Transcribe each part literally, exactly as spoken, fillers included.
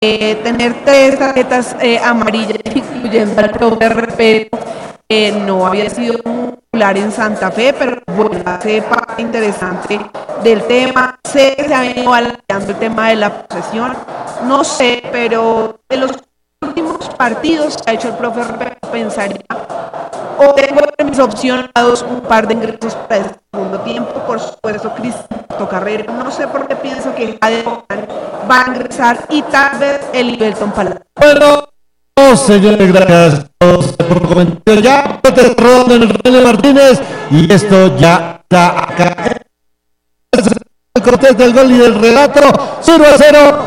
eh, tener tres tarjetas eh, amarillas, incluyendo al profe Respeto, eh, no había sido popular en Santa Fe, pero bueno, hace parte interesante del tema. Sé que se ha venido balanceando el tema de la posesión, no sé, pero de los últimos partidos que ha hecho el profe Respeto, pensaría, o tengo en mis opciones un par de ingresos para el segundo tiempo, por supuesto, Cristo Carrero, no sé por qué pienso que va a ingresar y tal vez el Ibelton Palacio. Bueno, señores, gracias a todos por comentar. Ya te rodando en el René Martínez y esto ya está acá. El cortés del gol y del relato, cero a cero.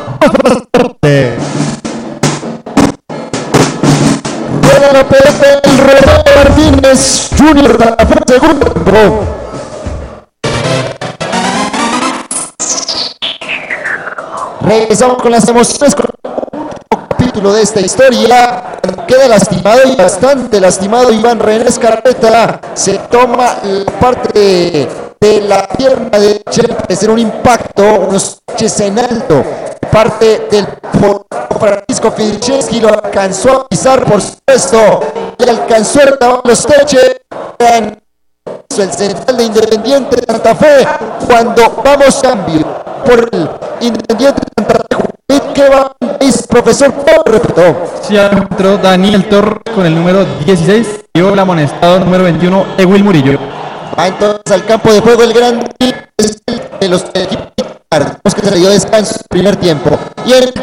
Rueda la pelota el René Martínez Junior de la segundo tiempo. Regresamos con las emociones con un capítulo de esta historia. Queda lastimado y bastante lastimado Iván René Escarpeta. Se toma la parte de, de la pierna derecha, parece un impacto, unos toques en alto. Parte del Francisco Filichevski lo alcanzó a pisar, por supuesto, y alcanzó a acabar los toches. El central de Independiente de Santa Fe, cuando vamos cambio por el Independiente de Santa Fe, ¿qué va a decir, profesor? Repito. Sí, entró Daniel Torres con el número dieciséis y el amonestado número veintiuno, Ewil Murillo. Va entonces al campo de juego el gran de los equipos que se le dio descanso en el primer tiempo. Y el